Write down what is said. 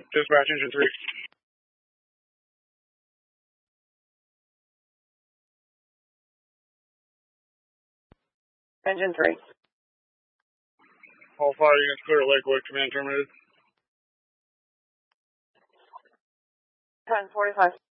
Dispatch engine 3. Engine 3. All fire units clear at Lakewood. Command terminated. 10:45.